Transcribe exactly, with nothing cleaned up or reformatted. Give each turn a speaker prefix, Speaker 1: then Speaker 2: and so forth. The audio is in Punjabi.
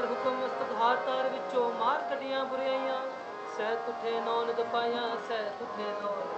Speaker 1: ਕਰ ਹੁਕਮ ਮਸਤਕ ਹਾਰ ਤਾਰ ਵਿੱਚੋਂ ਮਾਰ ਕੱਢੀਆਂ ਬੁਰਾਈਆਂ। ਸਹਿ ਤੁਠੇ ਨੌ ਨਿਦ ਪਾਈਆਂ, ਸਹਿ ਤੁਠੇ ਨੌ